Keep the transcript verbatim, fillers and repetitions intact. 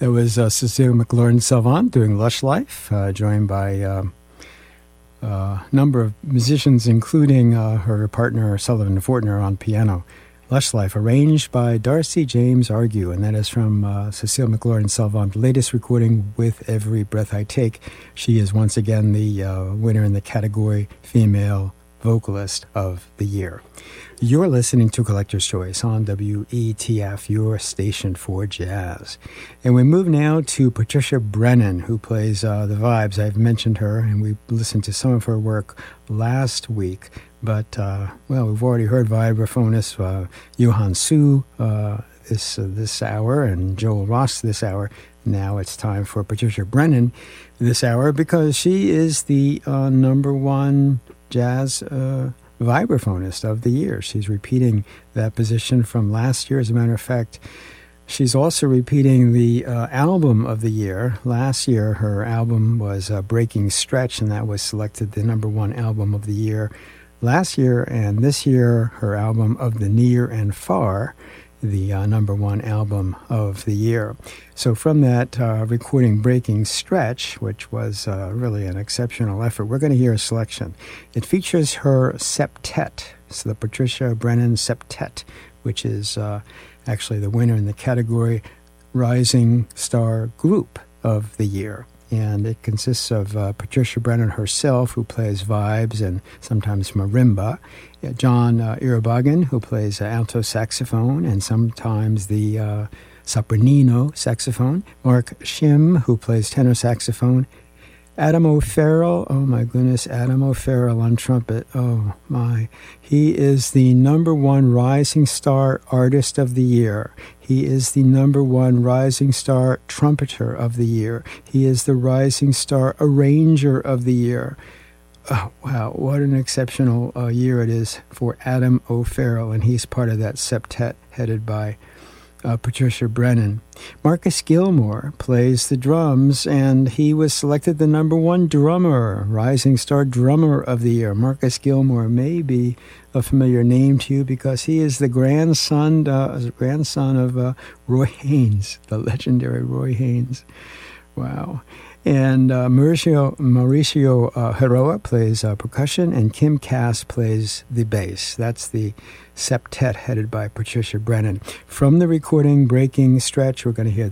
That was uh, Cecile McLaurin-Salvant doing Lush Life, uh, joined by uh, a number of musicians, including uh, her partner Sullivan Fortner on piano. Lush Life, arranged by Darcy James Argue, and that is from uh, Cecile McLaurin-Salvant, the latest recording, With Every Breath I Take. She is once again the uh, winner in the category Female Vocalist of the Year. You're listening to Collector's Choice on W E T F, your station for jazz. And we move now to Patricia Brennan, who plays uh, the vibes. I've mentioned her, and we listened to some of her work last week. But, uh, well, we've already heard vibraphonist uh, Johan Su uh, this, uh, this hour and Joel Ross this hour. Now it's time for Patricia Brennan this hour because she is the uh, number one jazz uh, vibraphonist of the year. She's repeating that position from last year. As a matter of fact, she's also repeating the uh, album of the year. Last year, her album was uh, Breaking Stretch, and that was selected the number one album of the year last year. And this year, her album Of the Near and Far, the uh, number one album of the year. So from that uh, recording Breaking Stretch, which was uh, really an exceptional effort, we're going to hear a selection. It features her septet, so the Patricia Brennan Septet, which is uh, actually the winner in the category Rising Star Group of the Year. And it consists of uh, Patricia Brennan herself, who plays vibes and sometimes marimba, John uh, Irabagan, who plays uh, alto saxophone and sometimes the uh, sopranino saxophone, Mark Shim, who plays tenor saxophone, Adam O'Farrell, oh my goodness, Adam O'Farrell on trumpet, oh my. He is the number one Rising Star Artist of the Year. He is the number one Rising Star Trumpeter of the Year. He is the Rising Star Arranger of the Year. Oh, wow, what an exceptional uh, year it is for Adam O'Farrell, and he's part of that septet headed by Uh, Patricia Brennan. Marcus Gilmore plays the drums, and he was selected the number one drummer, Rising Star Drummer of the Year. Marcus Gilmore may be a familiar name to you because he is the grandson, uh, grandson of uh, Roy Haynes, the legendary Roy Haynes. Wow. And uh, Mauricio, Mauricio uh, Heroa plays uh, percussion, and Kim Cass plays the bass. That's the septet headed by Patricia Brennan. From the recording Breaking Stretch, we're going to hear